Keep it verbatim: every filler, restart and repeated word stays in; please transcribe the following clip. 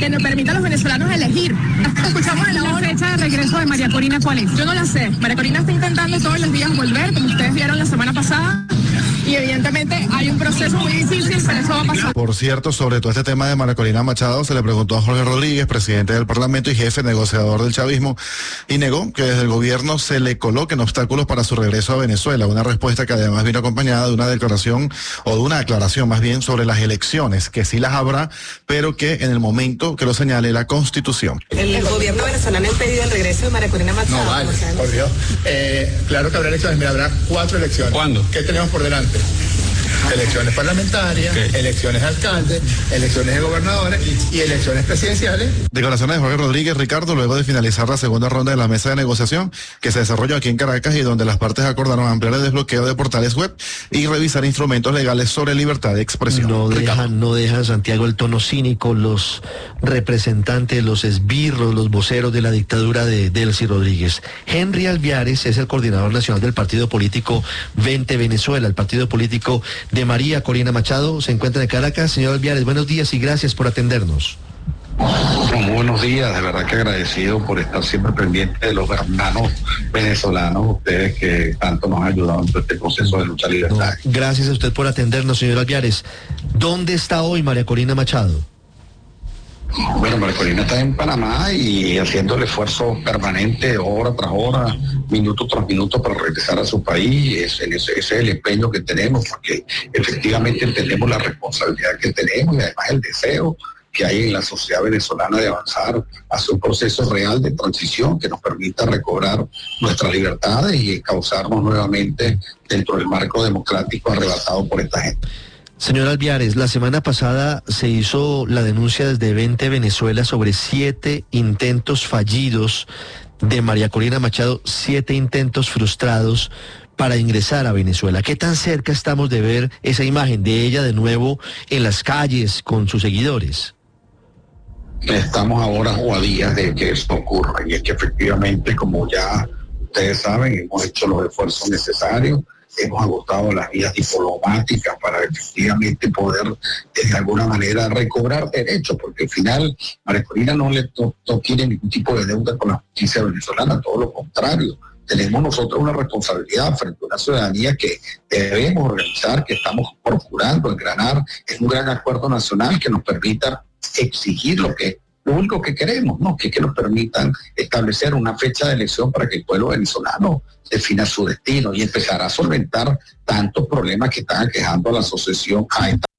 que nos permita a los venezolanos elegir. Escuchamos a la, ¿La fecha de regreso de María Corina cuál es? Yo no la sé. María Corina está intentando todos los días volver, como ustedes vieron la semana pasada. Y evidentemente hay un proceso muy difícil, pero eso va a pasar. Por cierto, sobre todo este tema de María Corina Machado, se le preguntó a Jorge Rodríguez, presidente del Parlamento y jefe negociador del chavismo, y negó que desde el gobierno se le coloquen obstáculos para su regreso a Venezuela. Una respuesta que además vino acompañada de una declaración, o de una aclaración más bien, sobre las elecciones, que sí las habrá, pero que en el momento que lo señale la Constitución. El, el gobierno venezolano ha impedido el regreso de María Corina Machado. No vale, por Dios. Eh, claro que habrá elecciones, mira, habrá cuatro elecciones. ¿Cuándo? ¿Qué tenemos por delante? Elecciones parlamentarias, okay. Elecciones de alcaldes, elecciones de gobernadores y elecciones presidenciales. Declaraciones de Jorge Rodríguez, Ricardo, luego de finalizar la segunda ronda de la mesa de negociación que se desarrolló aquí en Caracas y donde las partes acordaron ampliar el desbloqueo de portales web y revisar instrumentos legales sobre libertad de expresión. No dejan, no dejan, Santiago, el tono cínico, los representantes, los esbirros, los voceros de la dictadura de Delcy Rodríguez. Henry Alviares es el coordinador nacional del partido político Vente Venezuela, el partido político de María Corina Machado. Se encuentra en Caracas. Señor Alviares, buenos días y gracias por atendernos. Muy buenos días, de verdad que agradecido por estar siempre pendiente de los hermanos venezolanos, ustedes que tanto nos han ayudado en todo este proceso de lucha libertad. No, gracias a usted por atendernos, señor Alviares. ¿Dónde está hoy María Corina Machado? Bueno, María Corina está en Panamá y haciendo el esfuerzo permanente, hora tras hora, minuto tras minuto, para regresar a su país. Ese, ese, ese es el empeño que tenemos, porque efectivamente entendemos la responsabilidad que tenemos y además el deseo que hay en la sociedad venezolana de avanzar hacia un proceso real de transición que nos permita recobrar nuestras libertades y causarnos nuevamente dentro del marco democrático arrebatado por esta gente. Señor Alviares, la semana pasada se hizo la denuncia desde Vente Venezuela sobre siete intentos fallidos de María Corina Machado, siete intentos frustrados para ingresar a Venezuela. ¿Qué tan cerca estamos de ver esa imagen de ella de nuevo en las calles con sus seguidores? Estamos ahora o a días de que esto ocurra, y es que efectivamente, como ya ustedes saben, hemos hecho los esfuerzos necesarios. Hemos agotado las vías diplomáticas para efectivamente poder de alguna manera recobrar derechos, porque al final María Corina no, le, no, no tiene ningún tipo de deuda con la justicia venezolana, todo lo contrario. Tenemos nosotros una responsabilidad frente a una ciudadanía que debemos organizar, que estamos procurando engranar en un gran acuerdo nacional que nos permita exigir lo que lo único que queremos, ¿no? Que, que nos permitan establecer una fecha de elección para que el pueblo venezolano defina su destino y empezar a solventar tantos problemas que están aquejando a la asociación a esta